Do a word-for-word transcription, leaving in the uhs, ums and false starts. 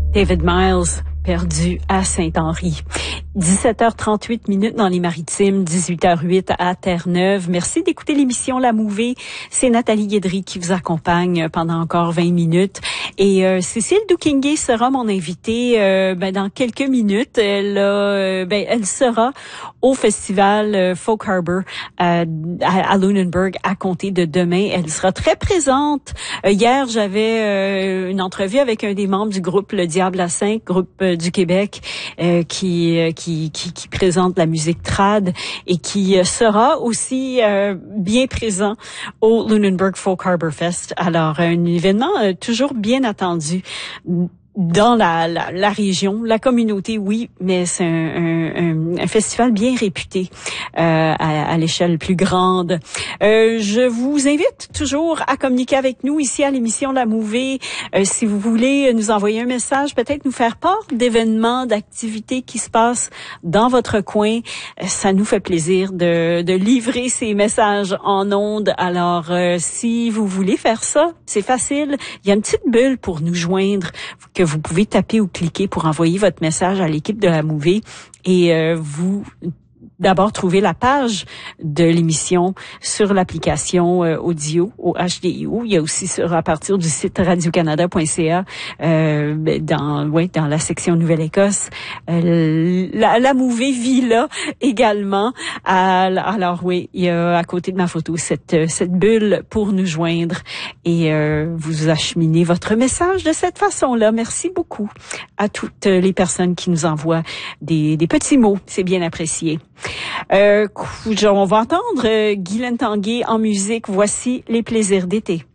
David Miles, perdu à Saint-Henri. dix-sept heures trente-huit minutes dans les Maritimes, dix-huit heures huit à Terre-Neuve. Merci d'écouter l'émission La Mouvée. C'est Nathalie Guédry qui vous accompagne pendant encore vingt minutes. Et euh, Cécile Doukingué sera mon invitée euh, ben, dans quelques minutes. Elle, euh, ben, elle sera au festival euh, Folk Harbor euh, à, à Lunenburg à compter de demain. Elle sera très présente. Euh, hier, j'avais euh, une entrevue avec un des membres du groupe Le Diable à cinq, groupe euh, du Québec, euh, qui, euh, qui, qui, qui présente la musique trad et qui euh, sera aussi euh, bien présent au Lunenburg Folk Harbor Fest. Alors, un événement euh, toujours bien attendu dans la, la, la région, la communauté, oui, mais c'est un, un, un festival bien réputé euh, à, à l'échelle plus grande. Euh, je vous invite toujours à communiquer avec nous ici à l'émission La Mouvée. Euh, si vous voulez nous envoyer un message, peut-être nous faire part d'événements, d'activités qui se passent dans votre coin, euh, ça nous fait plaisir de, de livrer ces messages en ondes. Alors, euh, si vous voulez faire ça, c'est facile. Il y a une petite bulle pour nous joindre que vous pouvez taper ou cliquer pour envoyer votre message à l'équipe de La Mouvée et euh, vous d'abord trouver la page de l'émission sur l'application euh, audio au H D I O. Il y a aussi sur à partir du site radio canada point c a euh, dans ouais dans la section Nouvelle-Écosse. Euh, la, la Mouvée vit là également. Alors oui, il y a à côté de ma photo cette cette bulle pour nous joindre et euh, vous acheminer votre message de cette façon-là. Merci beaucoup à toutes les personnes qui nous envoient des des petits mots. C'est bien apprécié. Euh, on va entendre euh, Guylaine Tanguay en musique. Voici les plaisirs d'été.